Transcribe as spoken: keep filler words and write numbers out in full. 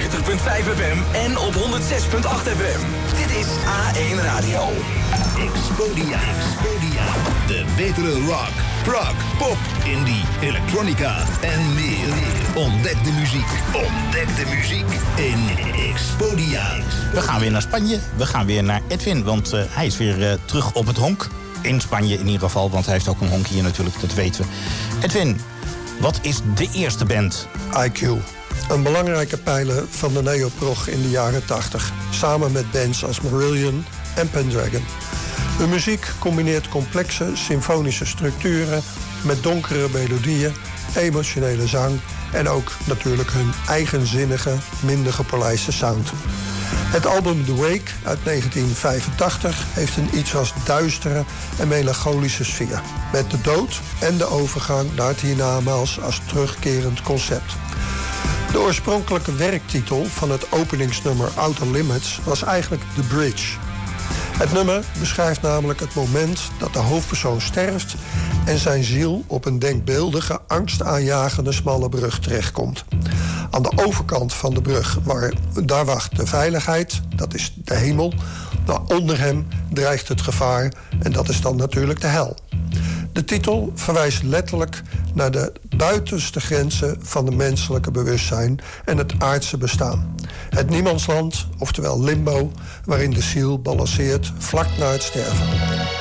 negentig komma vijf F M en op honderd zes komma acht F M. Dit is A één Radio. Expodia. Expodia. De betere rock, prog, pop, indie, elektronica en meer. Ontdek de muziek. Ontdek de muziek in Expodia. We gaan weer naar Spanje. We gaan weer naar Edwin, want uh, hij is weer uh, terug op het honk. In Spanje in ieder geval, want hij heeft ook een honk hier natuurlijk, dat weten we. Edwin, wat is de eerste band? I Q. Een belangrijke pijler van de neoprog in de jaren tachtig. Samen met bands als Marillion en Pendragon. Hun muziek combineert complexe symfonische structuren met donkere melodieën, emotionele zang en ook natuurlijk hun eigenzinnige, minder gepolijste sound. Het album The Wake uit negentien vijfentachtig heeft een iets als duistere en melancholische sfeer. Met de dood en de overgang naar het hiernamaals als terugkerend concept. De oorspronkelijke werktitel van het openingsnummer Outer Limits was eigenlijk The Bridge. Het nummer beschrijft namelijk het moment dat de hoofdpersoon sterft en zijn ziel op een denkbeeldige, angstaanjagende smalle brug terechtkomt. Aan de overkant van de brug, waar, daar wacht de veiligheid, dat is de hemel. Maar onder hem dreigt het gevaar en dat is dan natuurlijk de hel. De titel verwijst letterlijk naar de buitenste grenzen van de menselijke bewustzijn en het aardse bestaan. Het niemandsland, oftewel limbo, waarin de ziel balanceert vlak na het sterven.